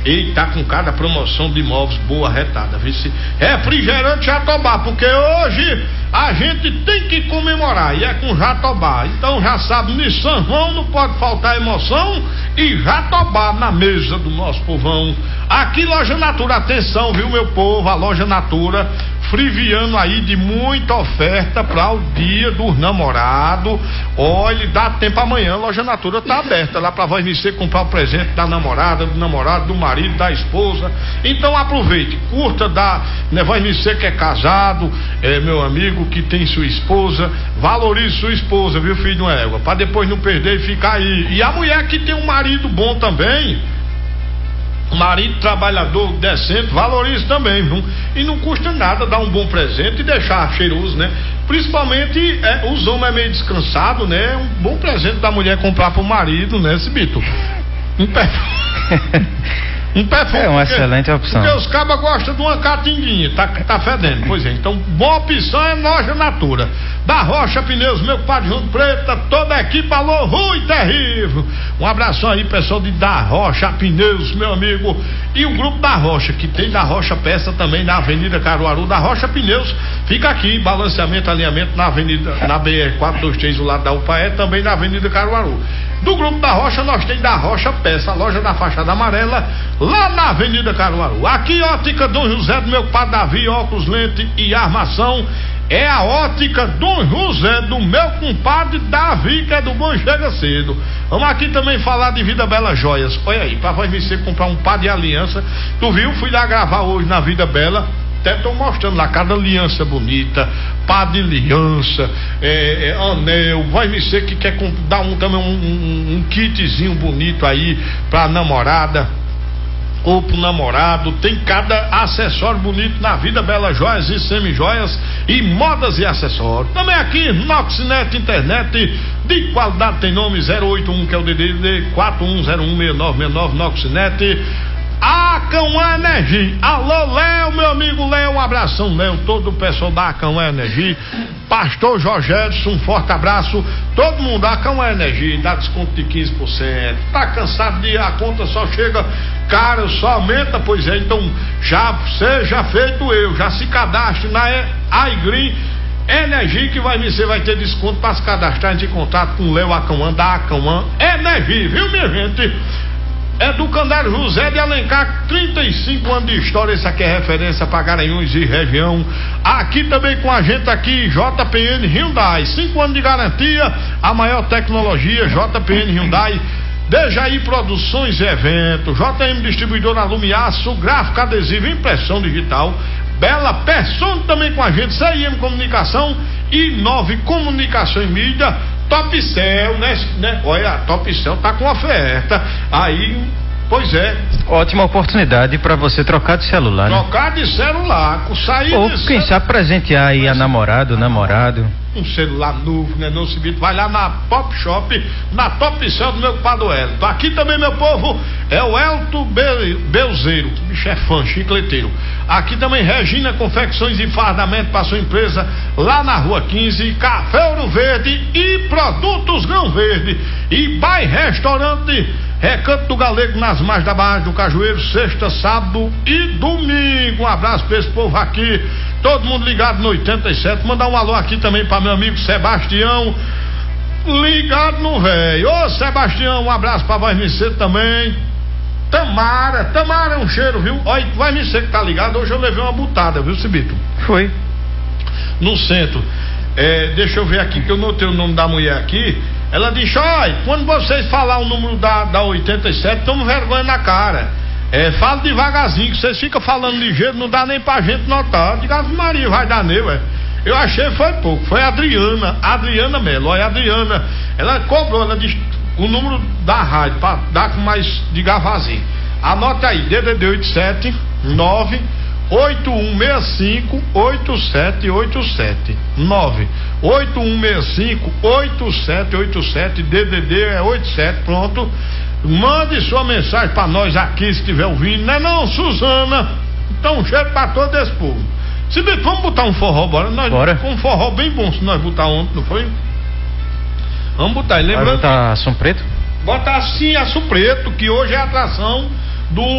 E tá com cada promoção de imóveis boa retada, viu? Refrigerante Jatobá, porque hoje a gente tem que comemorar e é com Jatobá. Então já sabe, de São João não pode faltar emoção e Jatobá na mesa do nosso povão. Aqui Loja Natura, atenção, viu, meu povo? A Loja Natura friviano aí de muita oferta para o dia dos namorados. Olha, dá tempo amanhã, a Loja Natura tá aberta lá para você comprar o presente da namorada, do namorado, do marido, da esposa. Então aproveite, curta né, vai você que é casado, meu amigo, que tem sua esposa, valorize sua esposa, viu, filho de uma égua, para depois não perder e ficar aí. E a mulher que tem um marido bom também, marido trabalhador decente, valorize também, viu? E não custa nada dar um bom presente e deixar cheiroso, né? Principalmente os homens é meio descansado, né? Um bom presente da mulher comprar pro marido, né, Cibito? Um perfume. É uma excelente opção. Porque os cabas gostam de uma catinguinha, tá fedendo. Pois é, então boa opção é Loja Natura. Da Rocha Pneus, meu compadre Junto Preta, toda a equipe, alô, Rui Terrível. Um abração aí, pessoal de Da Rocha Pneus, meu amigo. E o grupo Da Rocha, que tem Da Rocha Peça também na Avenida Caruaru. Da Rocha Pneus, fica aqui, balanceamento, alinhamento na Avenida, na BR-423, do lado da UPAE, também na Avenida Caruaru. Do grupo Da Rocha, nós tem Da Rocha Peça, a loja da fachada amarela, lá na Avenida Caruaru. Aqui, Ótica Dom José, do meu compadre Davi, óculos, lente e armação. É a Ótica Dom José, do meu compadre Davi, que é do Bom Chega Cedo. Vamos aqui também falar de Vida Bela Joias. Olha aí, para você comprar um par de aliança. Tu viu? Fui lá gravar hoje na Vida Bela. Até estou mostrando lá cada aliança bonita, par de aliança, anel. Vai me ser que quer dar também um kitzinho bonito aí pra namorada ou pro namorado. Tem cada acessório bonito na Vida Bela Joias e Semijoias e modas e acessórios. Também aqui Noxinet Internet de qualidade, tem nome 081, que é o DDD 41016969 Noxinet. Acão Energia. Alô, Léo, meu amigo Léo, um abração, Léo, todo o pessoal da Acão Energia. Pastor Jorge Edson, um forte abraço. Todo mundo, Acão Energia, dá desconto de 15%. Tá cansado de a conta só chega cara, só aumenta? Pois é, então já seja feito já se cadastre na iGreen Energia, que você vai ter desconto para se cadastrar, entre em contato com o Léo Acão da Acão Energia, viu, minha gente? É do Candário José de Alencar, 35 anos de história. Essa aqui é referência para Garanhuns e região. Aqui também com a gente aqui, JPN Hyundai, 5 anos de garantia, a maior tecnologia, JPN Hyundai. Dejaí Produções e Eventos, JM Distribuidora Alumiaço, gráfico adesivo, impressão digital. Bela Persona também com a gente, CIM Comunicação e 9 Comunicação e Mídia. Topcel, né? Olha, a Topcel tá com oferta. Aí, pois é. Ótima oportunidade para você trocar de celular, né? Trocar de celular, sair ou quem sabe presentear aí a namorado, namorado. Um celular novo, né? Não se vai lá na Pop Shop, na Topcel do meu compadre Elton. Aqui também, meu povo, é o Elton Belzeiro, bicho é fã, chicleteiro. Aqui também Regina Confecções e Fardamento para sua empresa, lá na Rua 15, Café Ouro Verde e Produtos Grão Verde. E Bai Restaurante Recanto do Galego, nas margens da Barra do Cajueiro, sexta, sábado e domingo. Um abraço para esse povo aqui, todo mundo ligado no 87. Mandar um alô aqui também para meu amigo Sebastião, ligado no velho. Ô Sebastião, um abraço para Vai Me Ser também. Tamara é um cheiro, viu? Olha, Vai Me Ser que tá ligado. Hoje eu levei uma butada, viu, Cibito? Foi no centro. Deixa eu ver aqui, que eu notei o nome da mulher aqui. Ela disse: olha, quando vocês falar o número da 87, toma vergonha na cara. Fala devagarzinho, que vocês ficam falando ligeiro, não dá nem pra gente notar. Diga, Ave Maria, vai dar nele, ué. Eu achei foi pouco. Foi a Adriana Melo. Olha, a Adriana, ela cobrou, ela disse o número da rádio, pra dar com mais de gavazinho. Anota aí, DDD 87 98165 8787 98165 8787, DDD é 87, pronto. Mande sua mensagem pra nós aqui se estiver ouvindo, né não, Suzana? Então um cheiro pra todo esse povo. Se bem, vamos botar um forró, bora? Com um forró bem bom, se nós botar ontem, não foi? Vamos botar aí, lembrando. Vai botar Som Preto? Botar assim, Aço Preto, que hoje é a atração do